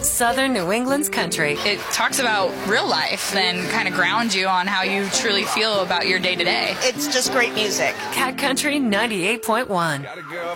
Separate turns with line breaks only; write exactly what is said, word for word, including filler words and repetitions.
Southern New England's country.
It talks about real life and kind of grounds you on how you truly feel about your day to day.
It's just great music.
Cat Country ninety-eight point one.